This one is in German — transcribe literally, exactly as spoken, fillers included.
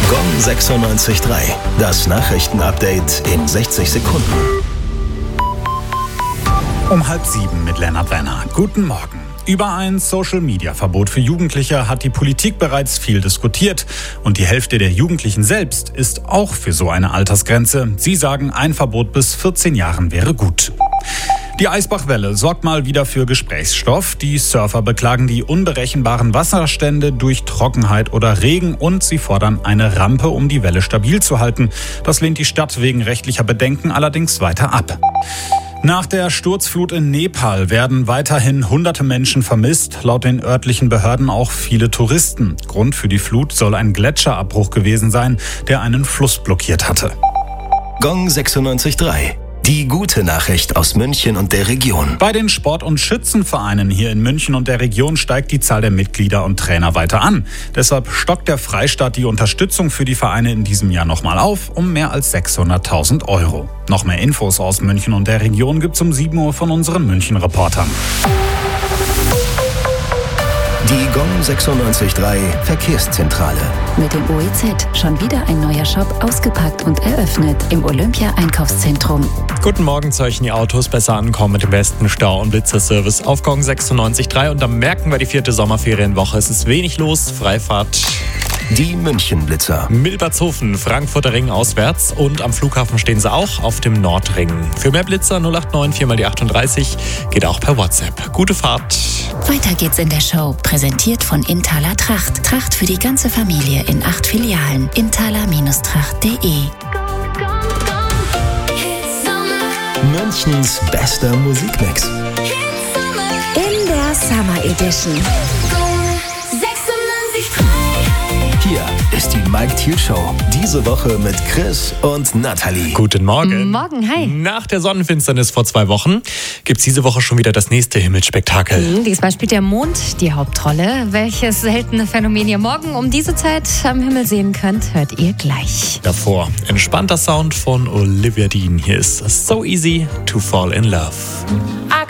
Gong sechsundneunzig Komma drei. Das Nachrichtenupdate in sechzig Sekunden. Um halb sieben mit Lennart Wenner. Guten Morgen. Über ein Social-Media-Verbot für Jugendliche hat die Politik bereits viel diskutiert. Und die Hälfte der Jugendlichen selbst ist auch für so eine Altersgrenze. Sie sagen, ein Verbot bis vierzehn Jahren wäre gut. Die Eisbachwelle sorgt mal wieder für Gesprächsstoff. Die Surfer beklagen die unberechenbaren Wasserstände durch Trockenheit oder Regen und sie fordern eine Rampe, um die Welle stabil zu halten. Das lehnt die Stadt wegen rechtlicher Bedenken allerdings weiter ab. Nach der Sturzflut in Nepal werden weiterhin hunderte Menschen vermisst, laut den örtlichen Behörden auch viele Touristen. Grund für die Flut soll ein Gletscherabbruch gewesen sein, der einen Fluss blockiert hatte. Gong sechsundneunzig Komma drei. Die gute Nachricht aus München und der Region. Bei den Sport- und Schützenvereinen hier in München und der Region steigt die Zahl der Mitglieder und Trainer weiter an. Deshalb stockt der Freistaat die Unterstützung für die Vereine in diesem Jahr nochmal auf, um mehr als sechshunderttausend Euro. Noch mehr Infos aus München und der Region gibt's um sieben Uhr von unseren München-Reportern. Die Gong sechsundneunzig Komma drei Verkehrszentrale. Mit dem O E Z schon wieder ein neuer Shop ausgepackt und eröffnet im Olympia-Einkaufszentrum. Guten Morgen, zu euch in die Autos besser ankommen mit dem besten Stau- und Blitzerservice auf Gong sechsundneunzig Komma drei. Und da merken wir die vierte Sommerferienwoche. Es ist wenig los, Freifahrt. Die München-Blitzer. Milbertshofen, Frankfurter Ring auswärts und am Flughafen stehen sie auch auf dem Nordring. Für mehr Blitzer null acht neun vier mal die achtunddreißig geht auch per WhatsApp. Gute Fahrt. Weiter geht's in der Show. Präsentiert von Inthaler Tracht. Tracht für die ganze Familie in acht Filialen. inthaler Tracht punkt de. Münchens bester Musikmix. In der Summer Edition. Hier ist die Mike Thiel Show. Diese Woche mit Chris und Nathalie. Guten Morgen. Morgen, hi. Nach der Sonnenfinsternis vor zwei Wochen gibt's diese Woche schon wieder das nächste Himmelsspektakel. Mhm, diesmal spielt der Mond die Hauptrolle. Welches seltene Phänomen ihr morgen um diese Zeit am Himmel sehen könnt, hört ihr gleich. Davor entspannter Sound von Olivia Dean. Hier ist So Easy to Fall in Love.